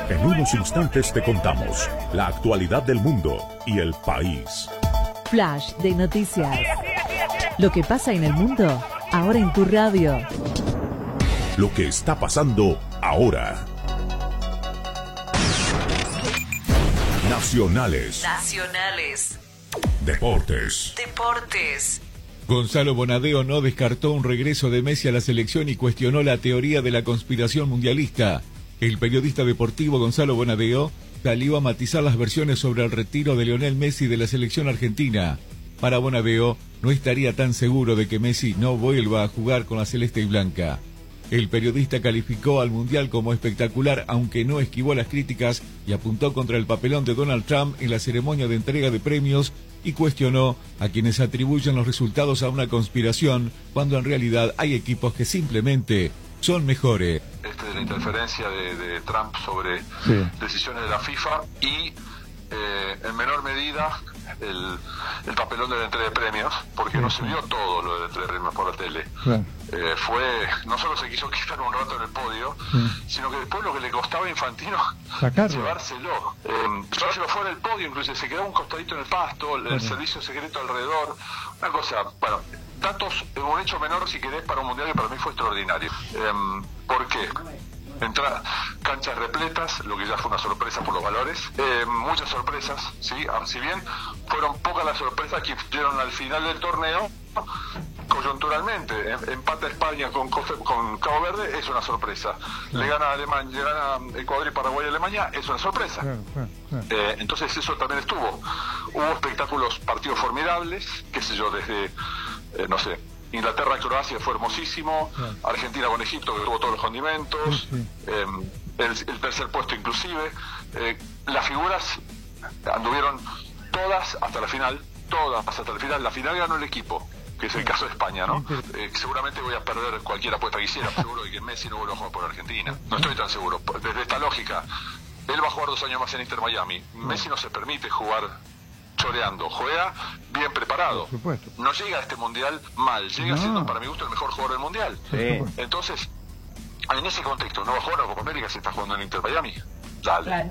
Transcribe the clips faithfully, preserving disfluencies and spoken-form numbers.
En unos instantes te contamos la actualidad del mundo y el país. Flash de noticias. Lo que pasa en el mundo, ahora en tu radio. Lo que está pasando ahora. Nacionales. Nacionales. Deportes. Deportes. Gonzalo Bonadeo no descartó un regreso de Messi a la selección y cuestionó la teoría de la conspiración mundialista. El periodista deportivo Gonzalo Bonadeo salió a matizar las versiones sobre el retiro de Lionel Messi de la selección argentina. Para Bonadeo, no estaría tan seguro de que Messi no vuelva a jugar con la celeste y blanca. El periodista calificó al Mundial como espectacular, aunque no esquivó las críticas y apuntó contra el papelón de Donald Trump en la ceremonia de entrega de premios y cuestionó a quienes atribuyen los resultados a una conspiración, cuando en realidad hay equipos que simplemente son mejores. Este de la interferencia de, de Trump sobre sí. decisiones de la FIFA y eh, en menor medida el, el papelón de la entrega de premios, porque sí, no se vio todo lo de la entrega de premios por la tele. Sí. Eh, fue, no solo se quiso quitar un rato en el podio, sí. sino que después lo que le costaba a Infantino Sacarlo. llevárselo. Eh, llevárselo fuera del podio, incluso se quedaba un costadito en el pasto, el, el servicio secreto alrededor. Una cosa, bueno, datos, un hecho menor si querés para un mundial que para mí fue extraordinario. Eh, ¿Por qué? Entra, canchas repletas, lo que ya fue una sorpresa por los valores, eh, muchas sorpresas, ¿sí? Si bien fueron pocas las sorpresas que dieron al final del torneo, coyunturalmente, empata España con, con Cabo Verde, es una sorpresa. Claro. Le gana Alemania, le gana Ecuador y Paraguay a Alemania, es una sorpresa. Claro, claro, claro. Eh, entonces eso también estuvo. Hubo espectáculos, partidos formidables, qué sé yo, desde, eh, no sé, Inglaterra-Croacia fue hermosísimo, claro. Argentina con Egipto que tuvo todos los condimentos, sí, sí. Eh, el, el tercer puesto inclusive, eh, las figuras anduvieron todas hasta la final, todas hasta la final, la final ganó el equipo, que es el caso de España, ¿no? Eh, seguramente voy a perder cualquier apuesta que hiciera, seguro de que Messi no vuelve a jugar por Argentina, no estoy tan seguro, desde esta lógica, él va a jugar dos años más en Inter Miami, Messi no se permite jugar choreando, juega bien preparado, no llega a este mundial mal, llega no. siendo para mi gusto el mejor jugador del mundial, sí. Entonces en ese contexto no va a jugar a la Copa América si está jugando en Inter Miami, dale. Claro.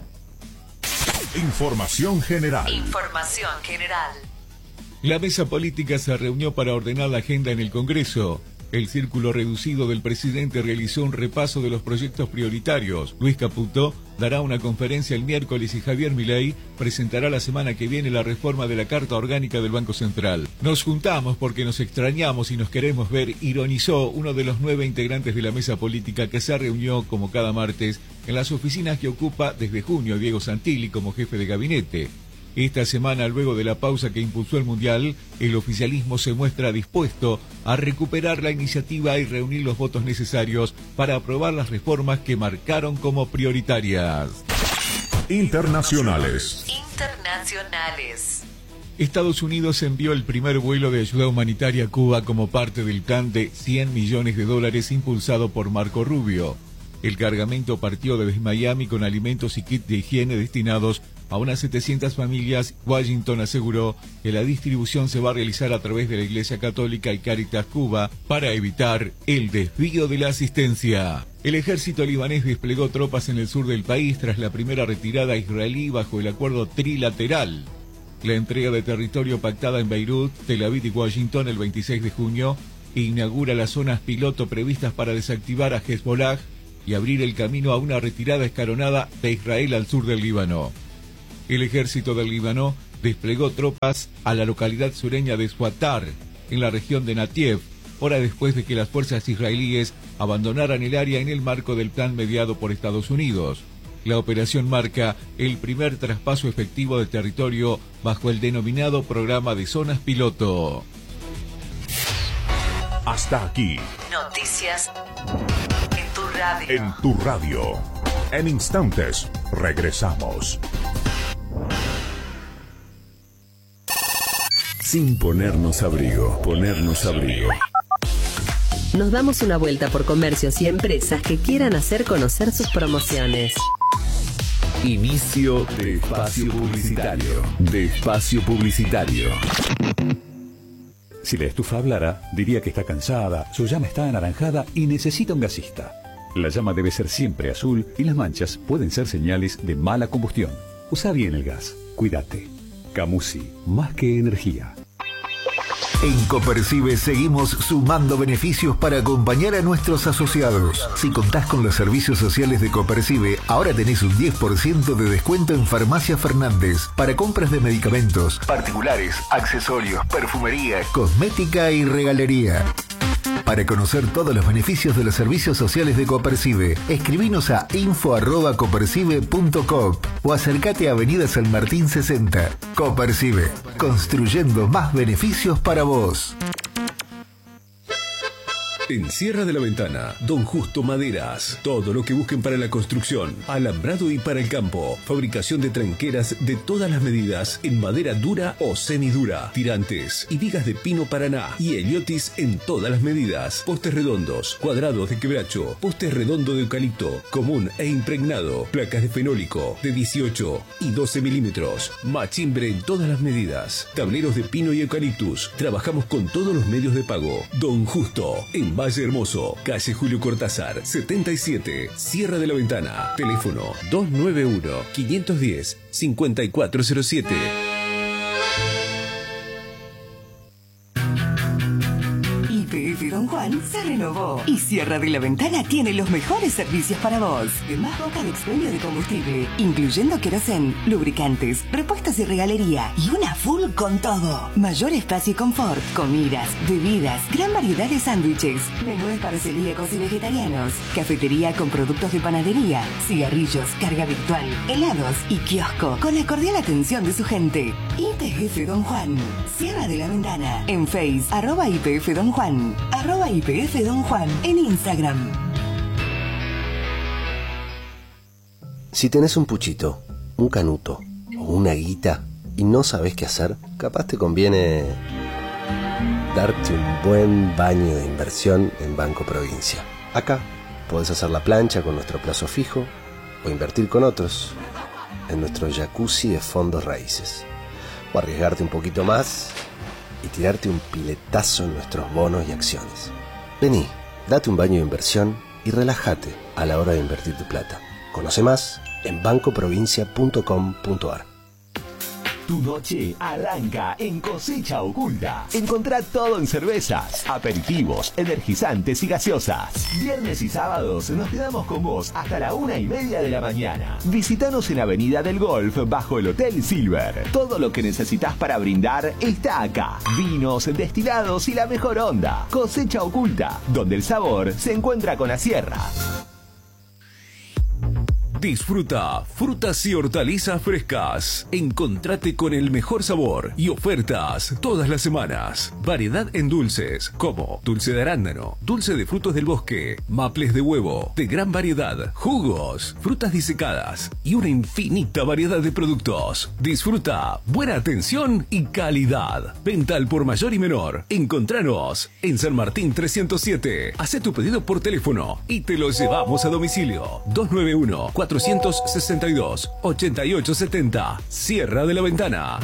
Información general. Información general. La mesa política se reunió para ordenar la agenda en el Congreso. El círculo reducido del presidente realizó un repaso de los proyectos prioritarios. Luis Caputo dará una conferencia el miércoles y Javier Milei presentará la semana que viene la reforma de la Carta Orgánica del Banco Central. Nos juntamos porque nos extrañamos y nos queremos ver, ironizó uno de los nueve integrantes de la mesa política que se reunió, como cada martes, en las oficinas que ocupa desde junio Diego Santilli como jefe de gabinete. Esta semana, luego de la pausa que impulsó el Mundial, el oficialismo se muestra dispuesto a recuperar la iniciativa y reunir los votos necesarios para aprobar las reformas que marcaron como prioritarias. Internacionales. Internacionales. Estados Unidos envió el primer vuelo de ayuda humanitaria a Cuba como parte del plan de cien millones de dólares impulsado por Marco Rubio. El cargamento partió desde Miami con alimentos y kits de higiene destinados a unas setecientas familias. Washington aseguró que la distribución se va a realizar a través de la Iglesia Católica y Cáritas Cuba para evitar el desvío de la asistencia. El ejército libanés desplegó tropas en el sur del país tras la primera retirada israelí bajo el acuerdo trilateral. La entrega de territorio pactada en Beirut, Tel Aviv y Washington el veintiséis de junio inaugura las zonas piloto previstas para desactivar a Hezbollah y abrir el camino a una retirada escalonada de Israel al sur del Líbano. El ejército del Líbano desplegó tropas a la localidad sureña de Swatar, en la región de Natiev, hora después de que las fuerzas israelíes abandonaran el área en el marco del plan mediado por Estados Unidos. La operación marca el primer traspaso efectivo de territorio bajo el denominado programa de zonas piloto. Hasta aquí. Noticias en tu radio. En tu radio. En instantes, regresamos. Sin ponernos abrigo, ponernos abrigo. Nos damos una vuelta por comercios y empresas que quieran hacer conocer sus promociones. Inicio de espacio publicitario. De espacio publicitario. Si la estufa hablara, diría que está cansada, su llama está anaranjada y necesita un gasista. La llama debe ser siempre azul y las manchas pueden ser señales de mala combustión. Usa bien el gas. Cuídate. Camusi, más que energía. En Copercibe seguimos sumando beneficios para acompañar a nuestros asociados. Si contás con los servicios sociales de Copercibe, ahora tenés un diez por ciento de descuento en Farmacia Fernández para compras de medicamentos, particulares, accesorios, perfumería, cosmética y regalería. Para conocer todos los beneficios de los servicios sociales de Copercibe, escribinos a info arroba copercibe punto com o acércate a Avenida San Martín sesenta. Copercibe, construyendo más beneficios para vos. En Sierra de la Ventana, Don Justo Maderas. Todo lo que busquen para la construcción, alambrado y para el campo. Fabricación de tranqueras de todas las medidas en madera dura o semidura. Tirantes y vigas de pino paraná y heliotis en todas las medidas. Postes redondos, cuadrados de quebracho, postes redondo de eucalipto, común e impregnado. Placas de fenólico de dieciocho y doce milímetros. Machimbre en todas las medidas. Tableros de pino y eucaliptus. Trabajamos con todos los medios de pago. Don Justo, en Valle Hermoso, calle Julio Cortázar, setenta y siete, Sierra de la Ventana. Teléfono dos nueve uno, cinco uno cero, cinco cuatro cero siete. Y P F Don Juan se renovó y Sierra de la Ventana tiene los mejores servicios para vos. De más boca de expendio de combustible, incluyendo querosén, lubricantes, repuestos y regalería y una full con todo. Mayor espacio y confort, comidas, bebidas, gran variedad de sándwiches, menúes para celíacos y vegetarianos, cafetería con productos de panadería, cigarrillos, carga virtual, helados y kiosco con la cordial atención de su gente. Y P F Don Juan, Sierra de la Ventana, en Face, arroba I P F Don Juan, arroba I P F Don Juan, en Instagram. Si tenés un puchito, un canuto o una guita y no sabés qué hacer, capaz te conviene darte un buen baño de inversión en Banco Provincia. Acá podés hacer la plancha con nuestro plazo fijo o invertir con otros en nuestro jacuzzi de fondos raíces. O arriesgarte un poquito más y tirarte un piletazo en nuestros bonos y acciones. Vení, date un baño de inversión y relájate a la hora de invertir tu plata. Conoce más en banco provincia punto com punto ar. Tu noche arranca en Cosecha Oculta. Encontrá todo en cervezas, aperitivos, energizantes y gaseosas. Viernes y sábados nos quedamos con vos hasta la una y media de la mañana. Visítanos en Avenida del Golf bajo el Hotel Silver. Todo lo que necesitas para brindar está acá. Vinos, destilados y la mejor onda. Cosecha Oculta, donde el sabor se encuentra con la sierra. Disfruta frutas y hortalizas frescas. Encontrate con el mejor sabor y ofertas todas las semanas. Variedad en dulces como dulce de arándano, dulce de frutos del bosque, maples de huevo, de gran variedad, jugos, frutas disecadas y una infinita variedad de productos. Disfruta buena atención y calidad. Venta al por mayor y menor. Encontranos en San Martín trescientos siete. Hacé tu pedido por teléfono y te lo llevamos a domicilio. dos nueve uno, cuatro seis dos, ocho ocho siete cero. Sierra de la Ventana.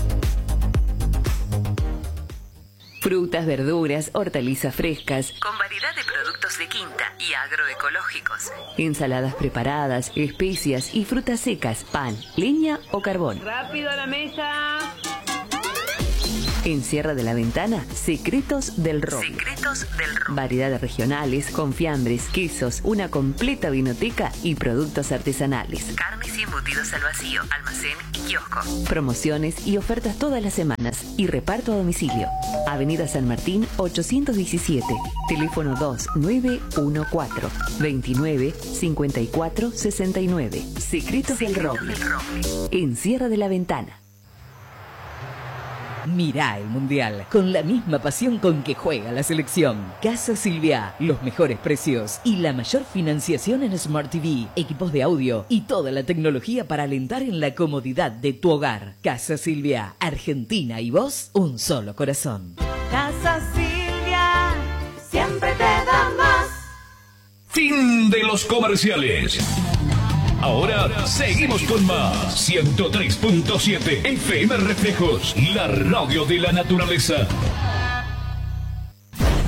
Frutas, verduras, hortalizas frescas, con variedad de productos de quinta y agroecológicos. Ensaladas preparadas, especias y frutas secas, pan, leña o carbón. ¡Rápido a la mesa! En Sierra de la Ventana, Secretos del Roble. Secretos del Roble. Variedades regionales, confiambres, quesos, una completa vinoteca y productos artesanales. Carnes y embutidos al vacío, almacén y kiosco. Promociones y ofertas todas las semanas y reparto a domicilio. Avenida San Martín ochocientos diecisiete. Teléfono dos nueve uno cuatro, veintinueve, cincuenta y cuatro, sesenta y nueve. Secretos, Secretos del Roble. del Roble. En Sierra de la Ventana. Mirá el Mundial con la misma pasión con que juega la selección. Casa Silvia, los mejores precios y la mayor financiación en Smart T V, equipos de audio y toda la tecnología para alentar en la comodidad de tu hogar. Casa Silvia, Argentina y vos, un solo corazón. Casa Silvia, siempre te da más. Fin de los comerciales. Ahora seguimos con más. ciento tres punto siete F M Reflejos, la radio de la naturaleza.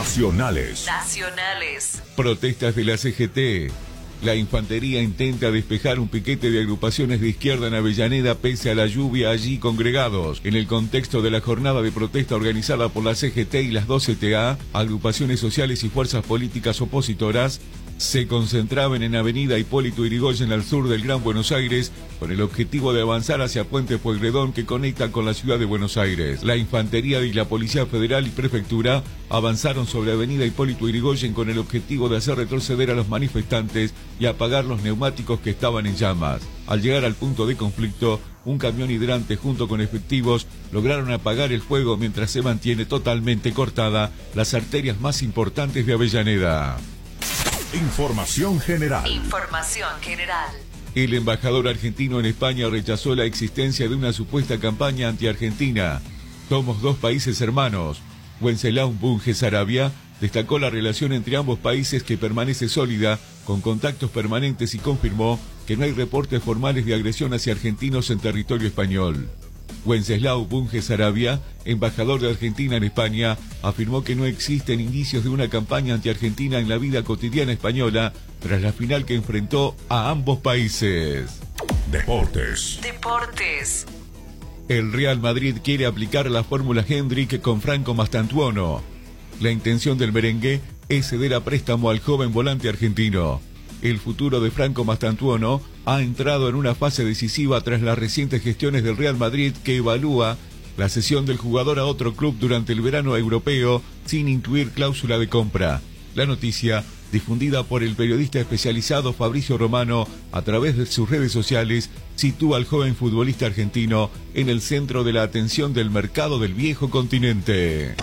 Nacionales. Nacionales. Protestas de la C G T. La infantería intenta despejar un piquete de agrupaciones de izquierda en Avellaneda pese a la lluvia allí congregados. En el contexto de la jornada de protesta organizada por la C G T y las dos C T A, agrupaciones sociales y fuerzas políticas opositoras se concentraban en Avenida Hipólito Yrigoyen al sur del Gran Buenos Aires con el objetivo de avanzar hacia Puente Pueyrredón que conecta con la ciudad de Buenos Aires. La infantería y la Policía Federal y Prefectura avanzaron sobre Avenida Hipólito Yrigoyen con el objetivo de hacer retroceder a los manifestantes y apagar los neumáticos que estaban en llamas. Al llegar al punto de conflicto, un camión hidrante junto con efectivos lograron apagar el fuego mientras se mantiene totalmente cortada las arterias más importantes de Avellaneda. Información general. Información general. El embajador argentino en España rechazó la existencia de una supuesta campaña anti-argentina. Somos dos países hermanos. Wenceslao Bunge Sarabia destacó la relación entre ambos países que permanece sólida, con contactos permanentes y confirmó que no hay reportes formales de agresión hacia argentinos en territorio español. Wenceslao Bunge Sarabia, embajador de Argentina en España, afirmó que no existen indicios de una campaña anti-argentina en la vida cotidiana española tras la final que enfrentó a ambos países. Deportes. Deportes. El Real Madrid quiere aplicar la fórmula Hendrik con Franco Mastantuono. La intención del merengue es ceder a préstamo al joven volante argentino. El futuro de Franco Mastantuono ha entrado en una fase decisiva tras las recientes gestiones del Real Madrid que evalúa la cesión del jugador a otro club durante el verano europeo sin incluir cláusula de compra. La noticia, difundida por el periodista especializado Fabricio Romano a través de sus redes sociales, sitúa al joven futbolista argentino en el centro de la atención del mercado del viejo continente.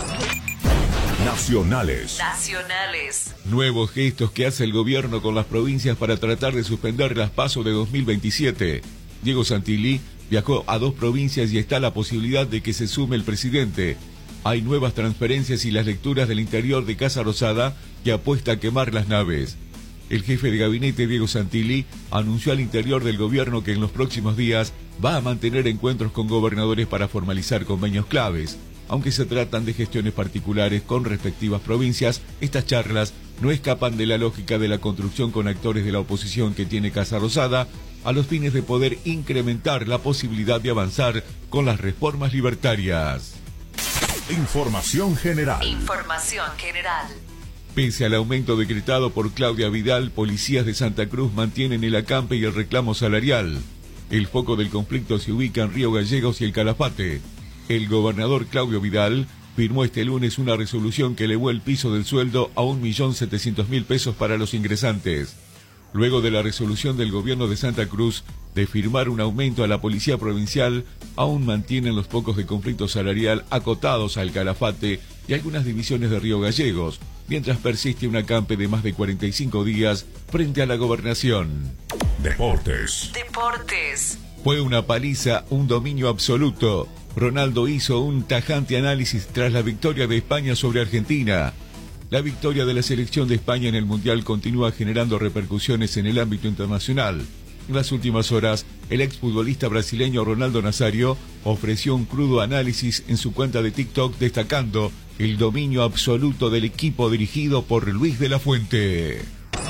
Nacionales. Nacionales. Nuevos gestos que hace el gobierno con las provincias para tratar de suspender las PASO de dos mil veintisiete. Diego Santilli viajó a dos provincias y está la posibilidad de que se sume el presidente. Hay nuevas transferencias y las lecturas del interior de Casa Rosada que apuesta a quemar las naves. El jefe de gabinete, Diego Santilli, anunció al interior del gobierno que en los próximos días va a mantener encuentros con gobernadores para formalizar convenios claves. Aunque se tratan de gestiones particulares con respectivas provincias, estas charlas no escapan de la lógica de la construcción con actores de la oposición que tiene Casa Rosada, a los fines de poder incrementar la posibilidad de avanzar con las reformas libertarias. Información general. Información general. Pese al aumento decretado por Claudia Vidal, policías de Santa Cruz mantienen el acampe y el reclamo salarial. El foco del conflicto se ubica en Río Gallegos y el Calafate. El gobernador Claudio Vidal firmó este lunes una resolución que elevó el piso del sueldo a un millón setecientos mil pesos para los ingresantes. Luego de la resolución del gobierno de Santa Cruz de firmar un aumento a la policía provincial, aún mantienen los focos de conflicto salarial acotados al Calafate y algunas divisiones de Río Gallegos, mientras persiste un acampe de más de cuarenta y cinco días frente a la gobernación. Deportes. Deportes. Fue una paliza, un dominio absoluto. Ronaldo hizo un tajante análisis tras la victoria de España sobre Argentina. La victoria de la selección de España en el Mundial continúa generando repercusiones en el ámbito internacional. En las últimas horas, el exfutbolista brasileño Ronaldo Nazario ofreció un crudo análisis en su cuenta de TikTok destacando el dominio absoluto del equipo dirigido por Luis de la Fuente.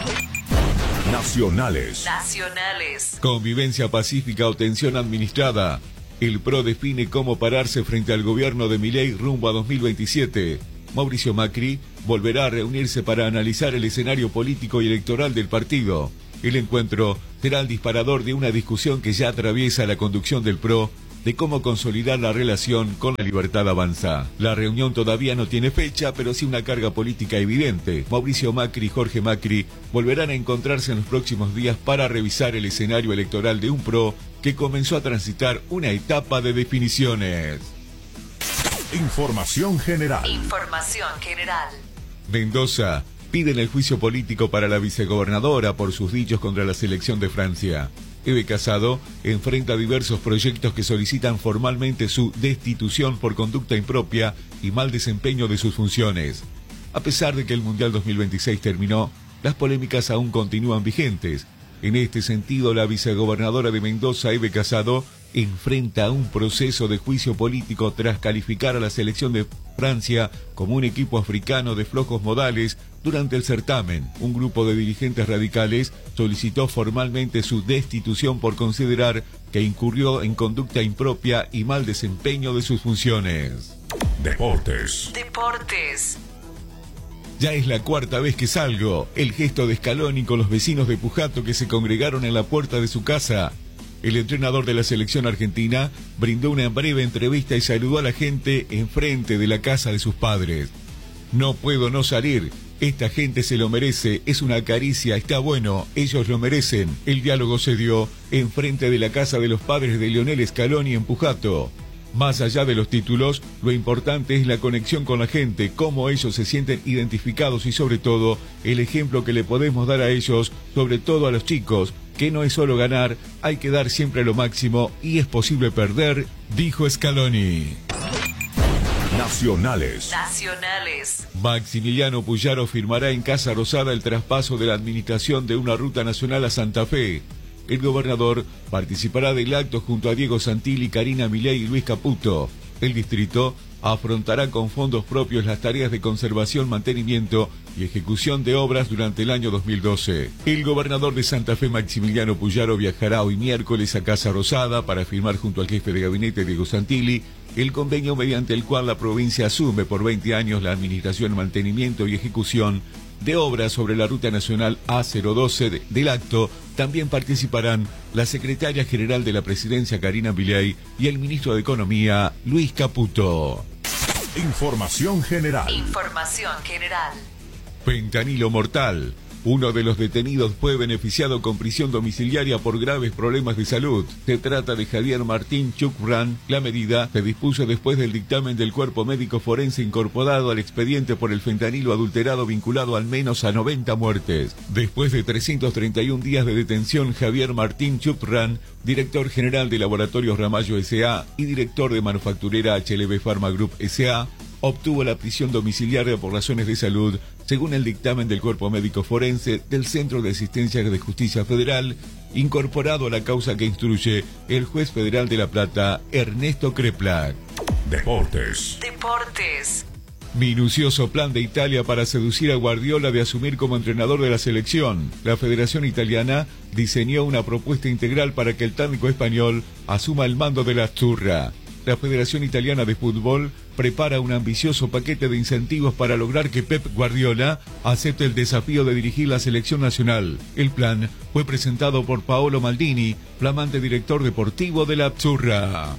Nacionales. Nacionales. Convivencia pacífica o tensión administrada. El P R O define cómo pararse frente al gobierno de Milei rumbo a dos mil veintisiete. Mauricio Macri volverá a reunirse para analizar el escenario político y electoral del partido. El encuentro será el disparador de una discusión que ya atraviesa la conducción del P R O de cómo consolidar la relación con La Libertad Avanza. La reunión todavía no tiene fecha, pero sí una carga política evidente. Mauricio Macri y Jorge Macri volverán a encontrarse en los próximos días para revisar el escenario electoral de un P R O que comenzó a transitar una etapa de definiciones. Información general. Información general. Mendoza. Piden el juicio político para la vicegobernadora por sus dichos contra la selección de Francia. Eve Casado enfrenta diversos proyectos que solicitan formalmente su destitución por conducta impropia y mal desempeño de sus funciones. A pesar de que el Mundial dos mil veintiséis terminó, las polémicas aún continúan vigentes. En este sentido, la vicegobernadora de Mendoza, Eve Casado, enfrenta un proceso de juicio político tras calificar a la selección de Francia como un equipo africano de flojos modales durante el certamen. Un grupo de dirigentes radicales solicitó formalmente su destitución por considerar que incurrió en conducta impropia y mal desempeño de sus funciones. Deportes. Deportes. Ya es la cuarta vez que salgo. El gesto de Scaloni con los vecinos de Pujato que se congregaron en la puerta de su casa. El entrenador de la selección argentina brindó una breve entrevista y saludó a la gente enfrente de la casa de sus padres. No puedo no salir. Esta gente se lo merece, es una caricia, está bueno, ellos lo merecen. El diálogo se dio enfrente de la casa de los padres de Lionel Scaloni en Pujato. Más allá de los títulos, lo importante es la conexión con la gente, cómo ellos se sienten identificados y sobre todo, el ejemplo que le podemos dar a ellos, sobre todo a los chicos, que no es solo ganar, hay que dar siempre lo máximo y es posible perder, dijo Scaloni. Nacionales. Nacionales. Maximiliano Puyaro firmará en Casa Rosada el traspaso de la administración de una ruta nacional a Santa Fe. El gobernador participará del acto junto a Diego Santilli, Karina Milei y Luis Caputo. El distrito afrontará con fondos propios las tareas de conservación, mantenimiento y ejecución de obras durante el año dos mil doce. El gobernador de Santa Fe, Maximiliano Puyaro, viajará hoy miércoles a Casa Rosada para firmar junto al jefe de gabinete, Diego Santilli, el convenio mediante el cual la provincia asume por veinte años la administración, mantenimiento y ejecución de obras sobre la Ruta Nacional A cero doce. De, del acto también participarán la secretaria general de la Presidencia, Karina Milei, y el ministro de Economía, Luis Caputo. Información general. Información general. Fentanilo mortal. Uno de los detenidos fue beneficiado con prisión domiciliaria por graves problemas de salud. Se trata de Javier Martín Chucran. La medida se dispuso después del dictamen del cuerpo médico forense incorporado al expediente por el fentanilo adulterado vinculado al menos a noventa muertes. Después de trescientos treinta y un días de detención, Javier Martín Chucran, director general de Laboratorios Ramallo S A y director de manufacturera H L B Pharma Group S A, obtuvo la prisión domiciliaria por razones de salud, según el dictamen del Cuerpo Médico Forense del Centro de Asistencia de Justicia Federal, incorporado a la causa que instruye el juez federal de La Plata, Ernesto Kreplak. Deportes. Deportes. Minucioso plan de Italia para seducir a Guardiola de asumir como entrenador de la selección. La Federación Italiana diseñó una propuesta integral para que el técnico español asuma el mando de la Azzurra. La Federación Italiana de Fútbol prepara un ambicioso paquete de incentivos para lograr que Pep Guardiola acepte el desafío de dirigir la selección nacional. El plan fue presentado por Paolo Maldini, flamante director deportivo de la Azzurra.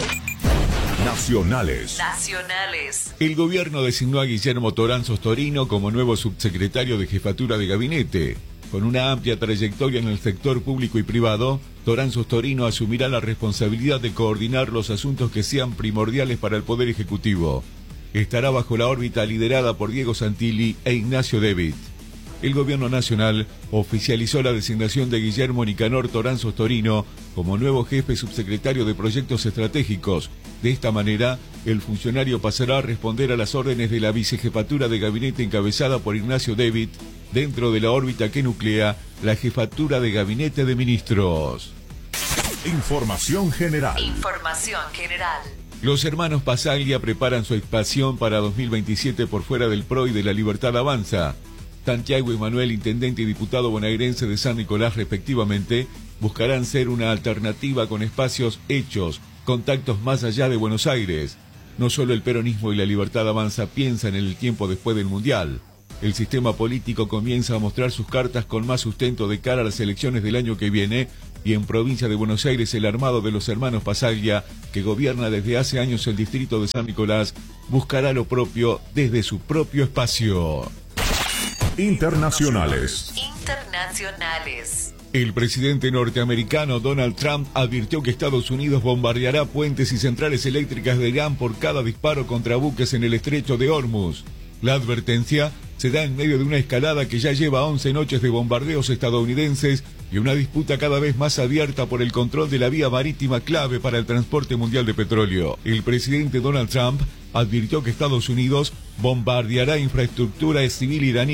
Nacionales. Nacionales. El gobierno designó a Guillermo Toranzo Storino como nuevo subsecretario de Jefatura de Gabinete. Con una amplia trayectoria en el sector público y privado, Toranzo Storino asumirá la responsabilidad de coordinar los asuntos que sean primordiales para el Poder Ejecutivo. Estará bajo la órbita liderada por Diego Santilli e Ignacio David. El gobierno nacional oficializó la designación de Guillermo Nicanor Toranzo Storino como nuevo jefe subsecretario de Proyectos Estratégicos. De esta manera, el funcionario pasará a responder a las órdenes de la vicejefatura de gabinete encabezada por Ignacio David, dentro de la órbita que nuclea la jefatura de gabinete de ministros. Información general. Información general. Los hermanos Pasaglia preparan su expansión para dos mil veintisiete por fuera del P R O y de la Libertad Avanza. Santiago y Manuel, intendente y diputado bonaerense de San Nicolás respectivamente, buscarán ser una alternativa con espacios hechos, contactos más allá de Buenos Aires. No solo el peronismo y la Libertad Avanza piensan en el tiempo después del Mundial. El sistema político comienza a mostrar sus cartas con más sustento de cara a las elecciones del año que viene, y en provincia de Buenos Aires el armado de los hermanos Pasaglia, que gobierna desde hace años el distrito de San Nicolás, buscará lo propio desde su propio espacio. Internacionales. Internacionales. El presidente norteamericano Donald Trump advirtió que Estados Unidos bombardeará puentes y centrales eléctricas de Irán por cada disparo contra buques en el estrecho de Hormuz. La advertencia se da en medio de una escalada que ya lleva once noches de bombardeos estadounidenses y una disputa cada vez más abierta por el control de la vía marítima clave para el transporte mundial de petróleo. El presidente Donald Trump advirtió que Estados Unidos bombardeará infraestructura civil iraní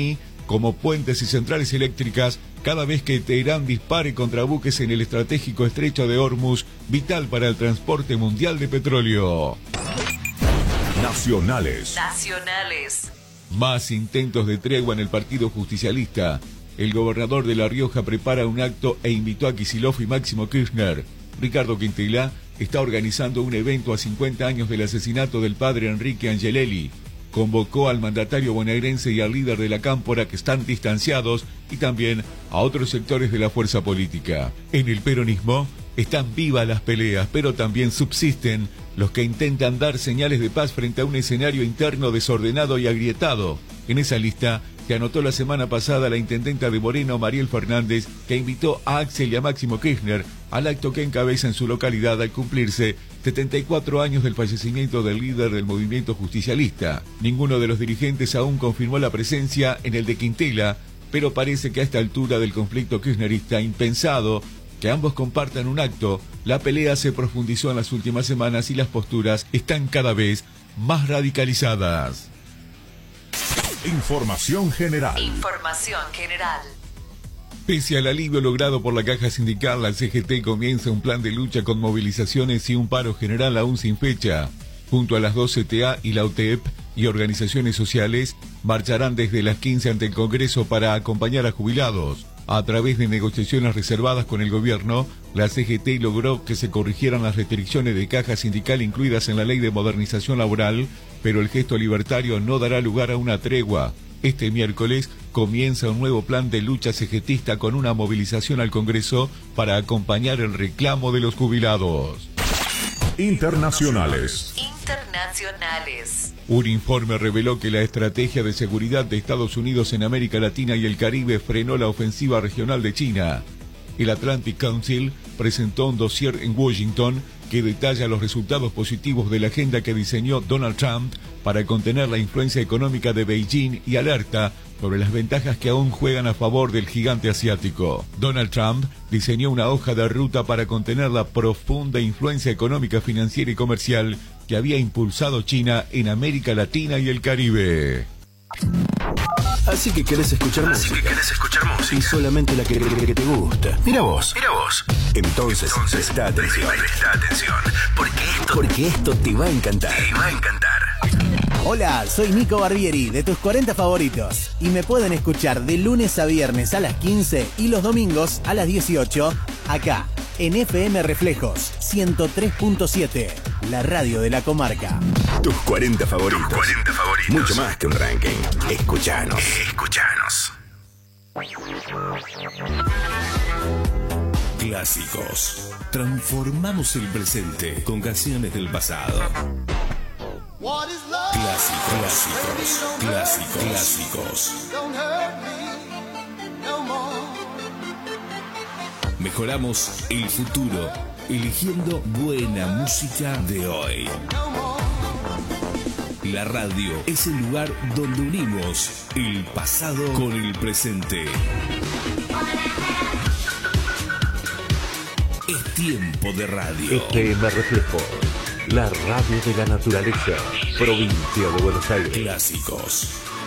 como puentes y centrales eléctricas cada vez que Teherán dispare contra buques en el estratégico estrecho de Hormuz, vital para el transporte mundial de petróleo. Nacionales. Nacionales. Más intentos de tregua en el Partido Justicialista. El gobernador de La Rioja prepara un acto e invitó a Kicillof y Máximo Kirchner. Ricardo Quintela está organizando un evento a cincuenta años del asesinato del padre Enrique Angelelli. Convocó al mandatario bonaerense y al líder de la Cámpora, que están distanciados, y también a otros sectores de la fuerza política. En el peronismo están vivas las peleas, pero también subsisten los que intentan dar señales de paz frente a un escenario interno desordenado y agrietado. En esa lista se anotó la semana pasada la intendenta de Moreno, Mariel Fernández, que invitó a Axel y a Máximo Kirchner al acto que encabeza en su localidad al cumplirse setenta y cuatro años del fallecimiento del líder del movimiento justicialista. Ninguno de los dirigentes aún confirmó la presencia en el de Quintela, pero parece que a esta altura del conflicto kirchnerista impensado que ambos compartan un acto, la pelea se profundizó en las últimas semanas y las posturas están cada vez más radicalizadas. Información general. Información general. Pese al alivio logrado por la caja sindical, la C G T comienza un plan de lucha con movilizaciones y un paro general aún sin fecha. Junto a las dos C T A y la U T E P y organizaciones sociales, marcharán desde las quince ante el Congreso para acompañar a jubilados. A través de negociaciones reservadas con el gobierno, la C G T logró que se corrigieran las restricciones de caja sindical incluidas en la Ley de Modernización Laboral, pero el gesto libertario no dará lugar a una tregua. Este miércoles comienza un nuevo plan de lucha cegetista con una movilización al Congreso para acompañar el reclamo de los jubilados. Internacionales. Internacionales. Un informe reveló que la estrategia de seguridad de Estados Unidos en América Latina y el Caribe frenó la ofensiva regional de China. El Atlantic Council presentó un dossier en Washington que detalla los resultados positivos de la agenda que diseñó Donald Trump para contener la influencia económica de Beijing y alerta sobre las ventajas que aún juegan a favor del gigante asiático. Donald Trump diseñó una hoja de ruta para contener la profunda influencia económica, financiera y comercial que había impulsado China en América Latina y el Caribe. Así que querés escuchar Así música. que querés escuchar música. Y solamente la que, que, que te gusta. Mira vos. Mira vos. Entonces, Entonces presta atención. Presta atención. Porque esto Porque esto te va a encantar. te va a encantar. Hola, soy Nico Barbieri, de tus cuarenta favoritos. Y me pueden escuchar de lunes a viernes a las quince y los domingos a las dieciocho, acá, en F M Reflejos ciento tres punto siete, la radio de la comarca. Tus cuarenta favoritos. Tus cuarenta favoritos. Mucho más que un ranking. Escuchanos. Escuchanos. Clásicos. Transformamos el presente con canciones del pasado. Clásicos, clásicos, clásicos, clásicos. Mejoramos el futuro, eligiendo buena música de hoy. La radio es el lugar donde unimos el pasado con el presente. Es tiempo de radio. F M Reflejo, la radio de la naturaleza, provincia de Buenos Aires. Clásicos.